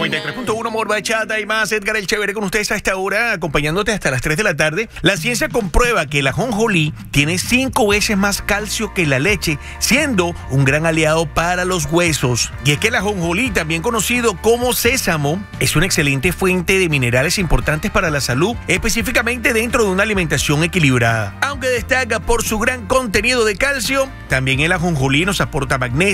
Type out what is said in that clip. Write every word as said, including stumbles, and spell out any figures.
noventa y tres punto uno Morba Chata y más. Edgar el Chévere con ustedes a esta hora, acompañándote hasta las tres de la tarde. La ciencia comprueba que el ajonjolí tiene cinco veces más calcio que la leche, siendo un gran aliado para los huesos. Y es que el ajonjolí, también conocido como sésamo, es una excelente fuente de minerales importantes para la salud, específicamente dentro de una alimentación equilibrada. Aunque destaca por su gran contenido de calcio, también el ajonjolí nos aporta magnesio,